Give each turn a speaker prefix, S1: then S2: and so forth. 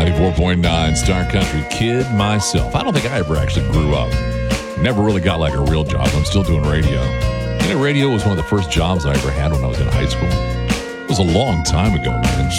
S1: 94.9 Star Country Kid myself. I don't think I ever actually grew up. Never really got like a real job. I'm still doing radio. You know, radio was one of the first jobs I ever had when I was in high school. It was a long time ago, man.